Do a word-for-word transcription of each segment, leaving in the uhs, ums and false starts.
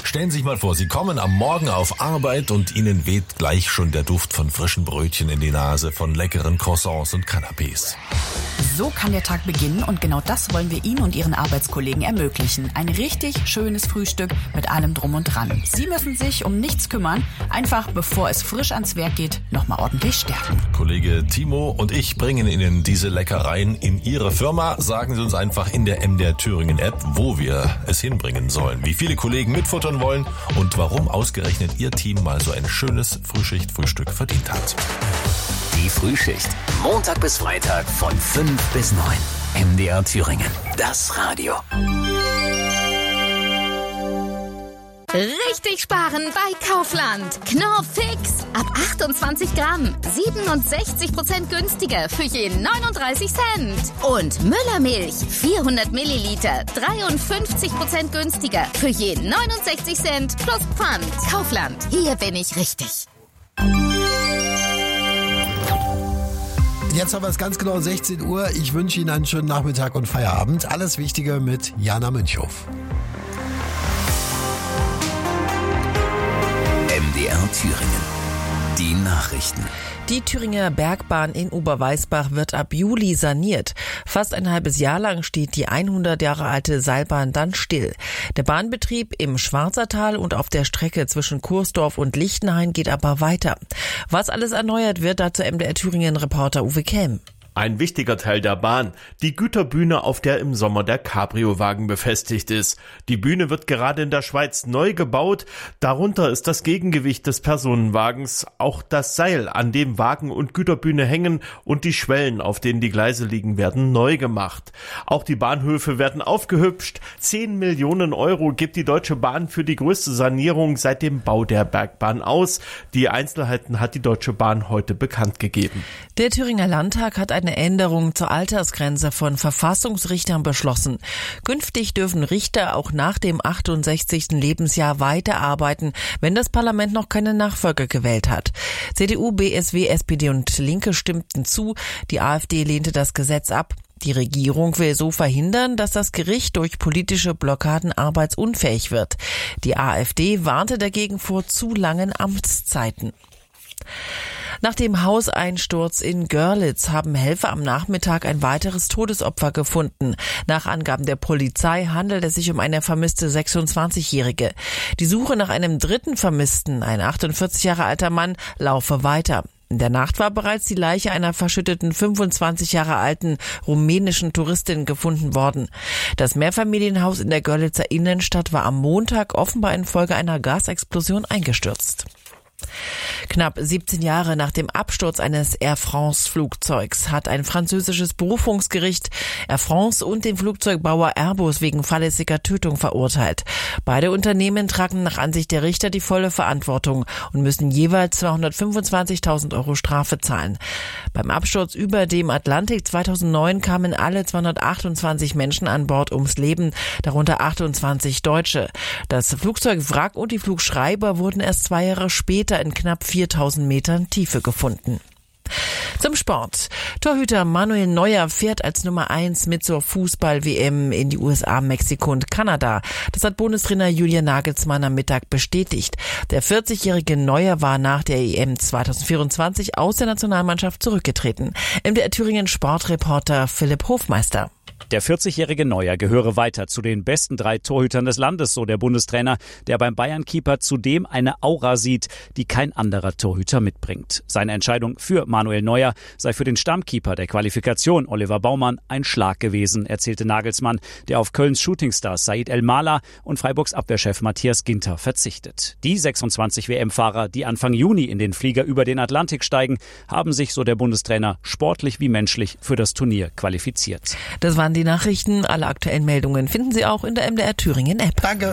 Stellen Sie sich mal vor, Sie kommen am Morgen auf Arbeit und Ihnen weht gleich schon der Duft von frischen Brötchen in die Nase, von leckeren Croissants und Canapés. So kann der Tag beginnen und genau das wollen wir Ihnen und Ihren Arbeitskollegen ermöglichen. Ein richtig schönes Frühstück mit allem Drum und Dran. Sie müssen sich um nichts kümmern, einfach bevor es frisch ans Werk geht, nochmal ordentlich stärken. Kollege Timo und ich bringen Ihnen diese Leckereien in Ihre Firma. Sagen Sie uns einfach in der M D R Thüringen App, wo wir es hinbringen sollen, wie viele Kollegen mitfuttern wollen und warum ausgerechnet Ihr Team mal so ein schönes Frühschicht-Frühstück verdient hat. Die Frühschicht. Montag bis Freitag von fünf bis neun. M D R Thüringen. Das Radio. Richtig sparen bei Kaufland. Knorr Fix. Ab achtundzwanzig Gramm. siebenundsechzig Prozent günstiger für je neununddreißig Cent. Und Müllermilch. vierhundert Milliliter. dreiundfünfzig Prozent günstiger für je neunundsechzig Cent plus Pfand. Kaufland. Hier bin ich richtig. Jetzt haben wir es ganz genau sechzehn Uhr. Ich wünsche Ihnen einen schönen Nachmittag und Feierabend. Alles Wichtige mit Jana Münchhoff. M D R Thüringen. Die Nachrichten. Die Thüringer Bergbahn in Oberweisbach wird ab Juli saniert. Fast ein halbes Jahr lang steht die hundert Jahre alte Seilbahn dann still. Der Bahnbetrieb im Schwarzertal und auf der Strecke zwischen Kursdorf und Lichtenhain geht aber weiter. Was alles erneuert wird, dazu M D R Thüringen-Reporter Uwe Kelm. Ein wichtiger Teil der Bahn, die Güterbühne, auf der im Sommer der Cabrio-Wagen befestigt ist. Die Bühne wird gerade in der Schweiz neu gebaut. Darunter ist das Gegengewicht des Personenwagens, auch das Seil, an dem Wagen und Güterbühne hängen, und die Schwellen, auf denen die Gleise liegen, werden neu gemacht. Auch die Bahnhöfe werden aufgehübscht. Zehn Millionen Euro gibt die Deutsche Bahn für die größte Sanierung seit dem Bau der Bergbahn aus. Die Einzelheiten hat die Deutsche Bahn heute bekannt gegeben. Der Thüringer Landtag hat eine Änderung zur Altersgrenze von Verfassungsrichtern beschlossen. Künftig dürfen Richter auch nach dem achtundsechzigsten Lebensjahr weiterarbeiten, wenn das Parlament noch keine Nachfolger gewählt hat. C D U, B S W, S P D und Linke stimmten zu. Die AfD lehnte das Gesetz ab. Die Regierung will so verhindern, dass das Gericht durch politische Blockaden arbeitsunfähig wird. Die AfD warnte dagegen vor zu langen Amtszeiten. Nach dem Hauseinsturz in Görlitz haben Helfer am Nachmittag ein weiteres Todesopfer gefunden. Nach Angaben der Polizei handelt es sich um eine vermisste sechsundzwanzigjährige. Die Suche nach einem dritten Vermissten, ein achtundvierzig Jahre alter Mann, laufe weiter. In der Nacht war bereits die Leiche einer verschütteten fünfundzwanzig Jahre alten rumänischen Touristin gefunden worden. Das Mehrfamilienhaus in der Görlitzer Innenstadt war am Montag offenbar infolge einer Gasexplosion eingestürzt. Knapp siebzehn Jahre nach dem Absturz eines Air France-Flugzeugs hat ein französisches Berufungsgericht Air France und den Flugzeugbauer Airbus wegen fahrlässiger Tötung verurteilt. Beide Unternehmen tragen nach Ansicht der Richter die volle Verantwortung und müssen jeweils zweihundertfünfundzwanzigtausend Euro Strafe zahlen. Beim Absturz über dem Atlantik zweitausendneun kamen alle zweihundertachtundzwanzig Menschen an Bord ums Leben, darunter achtundzwanzig Deutsche. Das Flugzeugwrack und die Flugschreiber wurden erst zwei Jahre später in knapp viertausend Metern Tiefe gefunden. Zum Sport. Torhüter Manuel Neuer fährt als Nummer eins mit zur Fußball-W M in die U S A, Mexiko und Kanada. Das hat Bundestrainer Julian Nagelsmann am Mittag bestätigt. Der vierzigjährige Neuer war nach der E M zweitausendvierundzwanzig aus der Nationalmannschaft zurückgetreten. M D R Thüringen Sportreporter Philipp Hofmeister. Der vierzigjährige Neuer gehöre weiter zu den besten drei Torhütern des Landes, so der Bundestrainer, der beim Bayern-Keeper zudem eine Aura sieht, die kein anderer Torhüter mitbringt. Seine Entscheidung für Manuel Neuer sei für den Stammkeeper der Qualifikation, Oliver Baumann, ein Schlag gewesen, erzählte Nagelsmann, der auf Kölns Shootingstar Said El-Mala und Freiburgs Abwehrchef Matthias Ginter verzichtet. Die sechsundzwanzig W M-Fahrer, die Anfang Juni in den Flieger über den Atlantik steigen, haben sich, so der Bundestrainer, sportlich wie menschlich für das Turnier qualifiziert. Das waren die Nachrichten. Alle aktuellen Meldungen finden Sie auch in der M D R Thüringen App. Danke.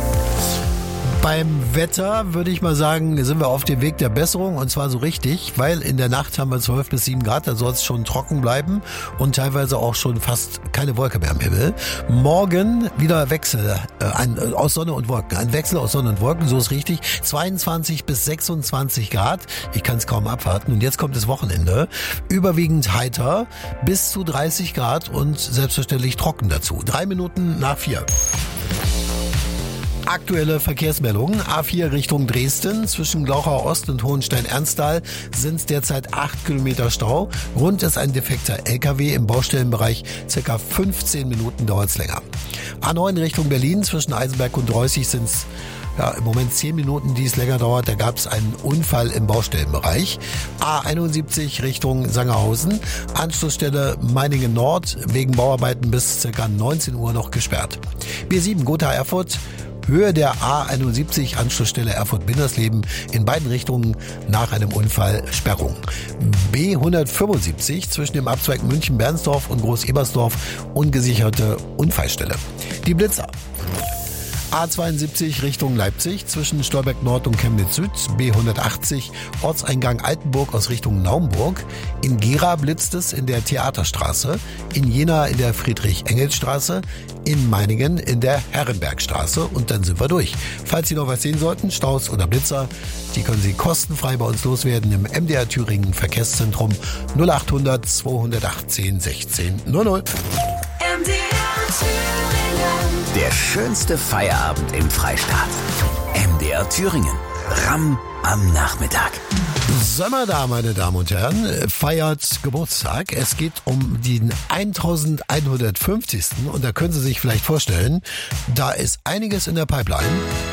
Beim Wetter würde ich mal sagen, sind wir auf dem Weg der Besserung, und zwar so richtig, weil in der Nacht haben wir zwölf bis sieben Grad, da soll es schon trocken bleiben und teilweise auch schon fast keine Wolke mehr am Himmel. Morgen wieder Wechsel äh, ein, äh, aus Sonne und Wolken, ein Wechsel aus Sonne und Wolken, so ist richtig, zweiundzwanzig bis sechsundzwanzig Grad, ich kann es kaum abwarten. Und jetzt kommt das Wochenende, überwiegend heiter, bis zu dreißig Grad und selbstverständlich trocken dazu. Drei Minuten nach vier. Aktuelle Verkehrsmeldungen. A vier Richtung Dresden. Zwischen Glauchau Ost und Hohenstein-Ernsthal sind es derzeit acht Kilometer Stau. Grund ist ein defekter L K W im Baustellenbereich. Circa fünfzehn Minuten dauert es länger. A neun Richtung Berlin. Zwischen Eisenberg und Reußig sind es ja, im Moment zehn Minuten, die es länger dauert. Da gab es einen Unfall im Baustellenbereich. A einundsiebzig Richtung Sangerhausen. Anschlussstelle Meiningen Nord. Wegen Bauarbeiten bis ca. neunzehn Uhr noch gesperrt. B sieben Gotha Erfurt. Höhe der A einundsiebzig, Anschlussstelle Erfurt-Bindersleben, in beiden Richtungen nach einem Unfall Sperrung. B hundertfünfundsiebzig zwischen dem Abzweig München-Bernsdorf und Groß-Ebersdorf, ungesicherte Unfallstelle. Die Blitzer. A zweiundsiebzig Richtung Leipzig zwischen Stolberg Nord und Chemnitz Süd, B hundertachtzig Ortseingang Altenburg aus Richtung Naumburg. In Gera blitzt es in der Theaterstraße, in Jena in der Friedrich-Engels-Straße, in Meiningen in der Herrenbergstraße und dann sind wir durch. Falls Sie noch was sehen sollten, Staus oder Blitzer, die können Sie kostenfrei bei uns loswerden im M D R Thüringen Verkehrszentrum null achthundert zweihundertachtzehn sechzehn null null. M D R Thüringen. Der schönste Feierabend im Freistaat. M D R Thüringen. Ramm am Nachmittag. Sommerda, meine Damen und Herren, feiert Geburtstag. Es geht um den elfhundertfünfzigsten und da können Sie sich vielleicht vorstellen, da ist einiges in der Pipeline.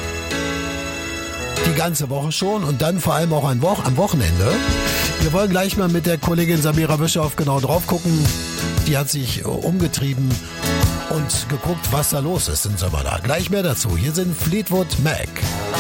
Die ganze Woche schon und dann vor allem auch am Wochenende. Wir wollen gleich mal mit der Kollegin Samira Bischof genau drauf gucken. Die hat sich umgetrieben und geguckt, was da los ist in Sommerda. Gleich mehr dazu. Hier sind Fleetwood Mac.